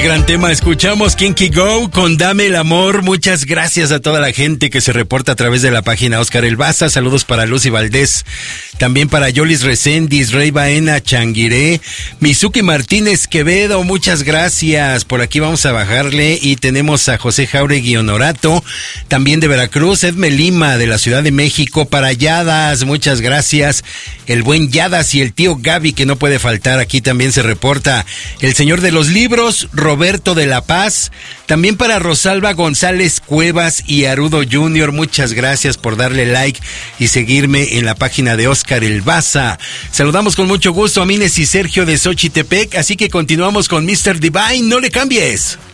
gran tema. Escuchamos Kinky Go con Dame el Amor. Muchas gracias a toda la gente que se reporta a través de la página Oscar El Baza. Saludos para Lucy Valdés. También para Yolis Recendis, Rey Baena Changuiré, Mizuki Martínez Quevedo. Muchas gracias. Por aquí vamos a bajarle y tenemos a José Jauregui Honorato. También de Veracruz, Edme Lima de la Ciudad de México. Para Yadas, muchas gracias. El buen Yadas y el tío Gaby que no puede faltar. Aquí también se reporta el señor de los libros, Roberto de la Paz. También para Rosalba González Cuevas y Arudo Junior, muchas gracias por darle like y seguirme en la página de Oscar El Baza. Saludamos con mucho gusto a Mines y Sergio de Xochitepec, así que continuamos con Mr. Divine, no le cambies.